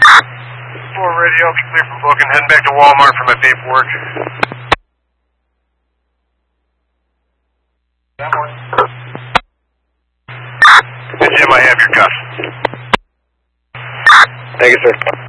4 radio, I'll be clear for booking. Heading back to Walmart for my paperwork. Hey Jim, I have your cuffs. Thank you, sir.